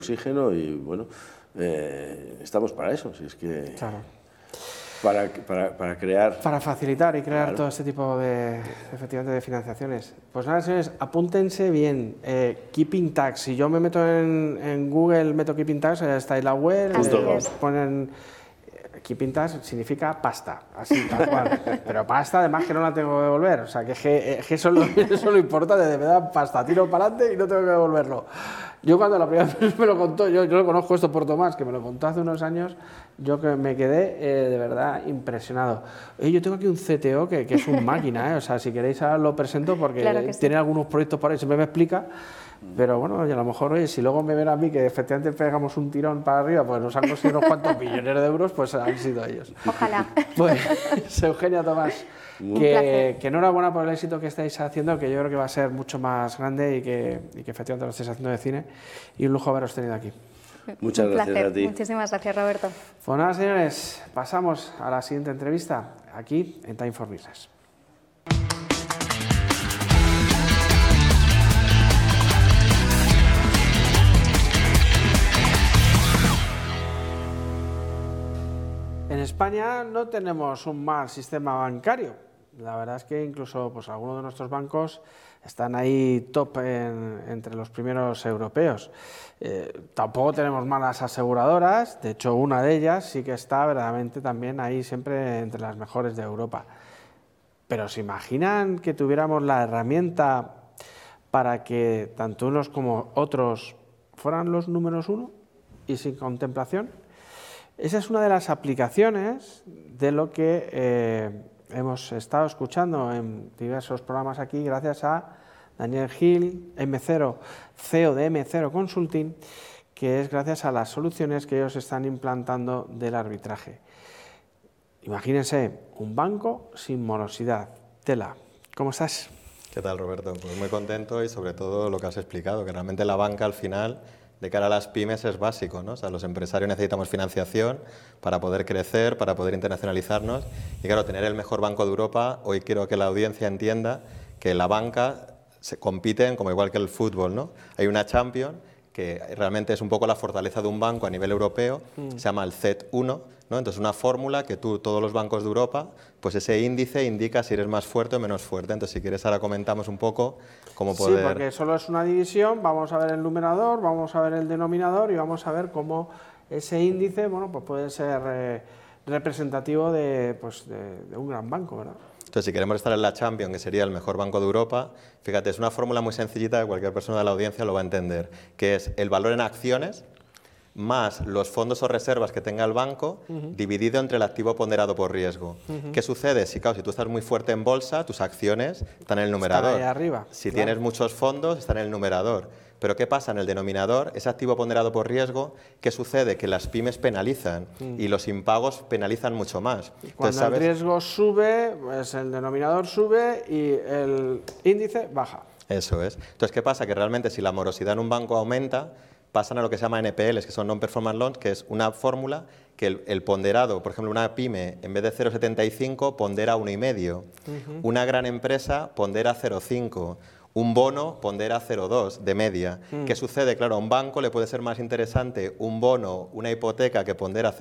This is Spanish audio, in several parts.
oxígeno y bueno, estamos para eso, si es que... Claro. Para crear... Para facilitar y crear claro. todo este tipo de, efectivamente, de financiaciones. Pues nada, señores, apúntense bien. Keeping Tax, si yo me meto en Google, meto Keeping Tax, está ahí la web, ponen... Keeping Tax significa pasta, así, tal cual. Pero pasta, además, que no la tengo que devolver. O sea, que eso es lo importante, de verdad, pasta, tiro para adelante y no tengo que devolverlo. Yo cuando la primera vez me lo contó, yo lo conozco esto por Tomás, que me lo contó hace unos años, yo que me quedé de verdad impresionado. Yo tengo aquí un CTO que es un máquina, o sea, si queréis ahora lo presento porque claro que sí. Tiene algunos proyectos por ahí, siempre me explica. Pero bueno, y a lo mejor, oye, si luego me ven a mí que efectivamente pegamos un tirón para arriba, pues nos han conseguido unos cuantos millones de euros, pues han sido ellos. Ojalá. Pues, Eugenia, Tomás, que enhorabuena por el éxito que estáis haciendo, que yo creo que va a ser mucho más grande y que efectivamente lo estáis haciendo de cine. Y un lujo haberos tenido aquí. Muchas gracias a ti. Muchísimas gracias, Roberto. Pues nada, señores, pasamos a la siguiente entrevista, aquí en Time for Business. En España no tenemos un mal sistema bancario. La verdad es que incluso pues, algunos de nuestros bancos están ahí top entre los primeros europeos. Tampoco tenemos malas aseguradoras, de hecho una de ellas sí que está verdaderamente también ahí siempre entre las mejores de Europa. Pero ¿se imaginan que tuviéramos la herramienta para que tanto unos como otros fueran los números uno y sin contemplación? Esa es una de las aplicaciones de lo que hemos estado escuchando en diversos programas aquí gracias a Daniel Gil, M0, CEO de M0 Consulting, que es gracias a las soluciones que ellos están implantando del arbitraje. Imagínense, un banco sin morosidad. Tela, ¿cómo estás? ¿Qué tal, Roberto? Pues muy contento y sobre todo lo que has explicado, que realmente la banca al final, de cara a las pymes, es básico, ¿no? O sea, los empresarios necesitamos financiación para poder crecer, para poder internacionalizarnos y claro, tener el mejor banco de Europa. Hoy quiero que la audiencia entienda que la banca se compiten como igual que el fútbol, ¿no? Hay una Champions que realmente es un poco la fortaleza de un banco a nivel europeo, se llama el Z1, ¿no? Entonces una fórmula que todos los bancos de Europa, pues ese índice indica si eres más fuerte o menos fuerte. Entonces si quieres ahora comentamos un poco cómo poder... Sí, porque solo es una división, vamos a ver el numerador, vamos a ver el denominador y vamos a ver cómo ese índice, bueno, pues puede ser representativo de un gran banco, ¿verdad? Entonces, si queremos estar en la Champions, que sería el mejor banco de Europa, fíjate, es una fórmula muy sencillita que cualquier persona de la audiencia lo va a entender, que es el valor en acciones más los fondos o reservas que tenga el banco, dividido entre el activo ponderado por riesgo. ¿Qué sucede? Si tú estás muy fuerte en bolsa, tus acciones están en el numerador. Están ahí arriba. Si tienes muchos fondos, están en el numerador. Pero ¿qué pasa en el denominador? Ese activo ponderado por riesgo, ¿qué sucede? Que las pymes penalizan y los impagos penalizan mucho más. Cuando el riesgo sube, pues el denominador sube y el índice baja. Eso es. Entonces, ¿qué pasa? Que realmente si la morosidad en un banco aumenta, pasan a lo que se llama NPLs, que son Non-Performance Loans, que es una fórmula que el ponderado, por ejemplo, una pyme, en vez de 0,75, pondera 1,5. Una gran empresa pondera 0,5. Un bono pondera 0,2 de media. ¿Qué sucede? Claro, a un banco le puede ser más interesante un bono, una hipoteca que pondera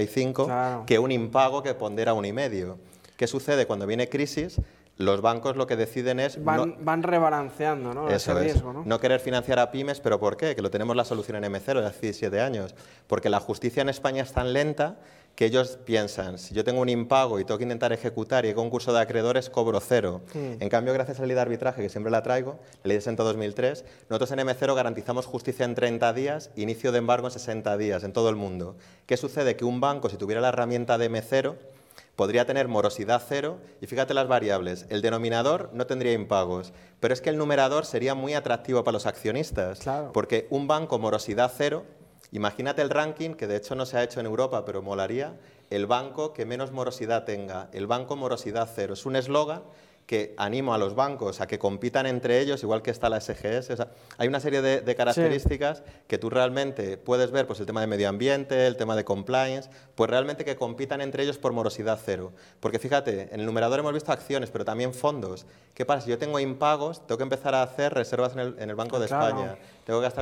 0,35 que un impago que pondera 1,5. ¿Qué sucede? Cuando viene crisis, los bancos lo que deciden es... Van rebalanceando, ¿no? Ese riesgo, ¿no? No querer financiar a pymes, ¿pero por qué? Que lo tenemos la solución en M0 de hace 17 años. Porque la justicia en España es tan lenta que ellos piensan, si yo tengo un impago y tengo que intentar ejecutar y hay concurso de acreedores, cobro 0. En cambio, gracias a la ley de arbitraje, que siempre la traigo, la ley de 60 2003, nosotros en M0 garantizamos justicia en 30 días, inicio de embargo en 60 días, en todo el mundo. ¿Qué sucede? Que un banco, si tuviera la herramienta de M0, podría tener morosidad 0 y fíjate las variables. El denominador no tendría impagos, pero es que el numerador sería muy atractivo para los accionistas, porque un banco morosidad 0, imagínate el ranking, que de hecho no se ha hecho en Europa, pero molaría, el banco que menos morosidad tenga, el banco morosidad 0. Es un eslogan que animo a los bancos a que compitan entre ellos, igual que está la SGS. O sea, hay una serie de características que tú realmente puedes ver, pues el tema de medio ambiente, el tema de compliance, pues realmente que compitan entre ellos por morosidad 0. Porque fíjate, en el numerador hemos visto acciones, pero también fondos. ¿Qué pasa? Si yo tengo impagos, tengo que empezar a hacer reservas en el Banco de España. Tengo que gastar